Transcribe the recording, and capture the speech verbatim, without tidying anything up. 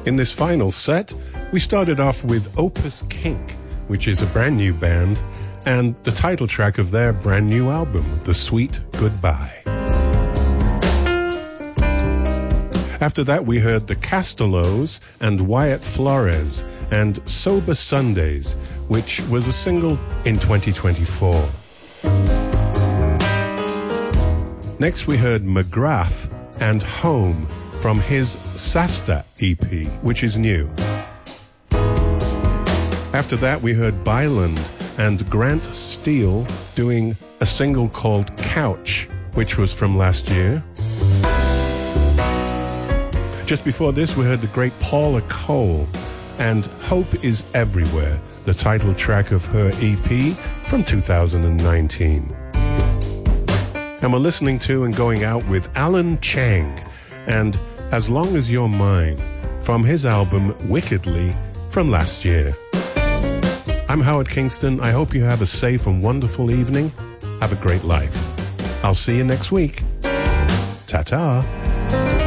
In this final set, we started off with Opus Kink, which is a brand new band, and the title track of their brand new album, The Sweet Goodbye. After that, we heard the Castellos and Wyatt Flores and Sober Sundays, which was a single in twenty twenty-four. Next, we heard McGrath and Home from his Sasta E P, which is new. After that, we heard Byland and Grant Steele doing a single called Couch, which was from last year. Just before this, we heard the great Paula Cole and Hope is Everywhere, the title track of her E P from two thousand nineteen. And we're listening to and going out with Alan Chang and As Long As You're Mine from his album Wickedly from last year. I'm Howard Kingston. I hope you have a safe and wonderful evening. Have a great life. I'll see you next week. Ta-ta.